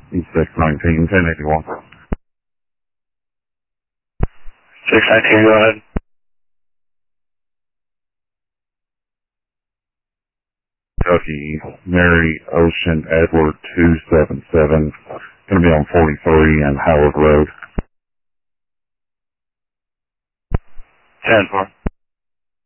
East 619, 1081. 619, go ahead. Kentucky, Mary Ocean Edward 277. Going to be on 43 and Howard Road. 10-4.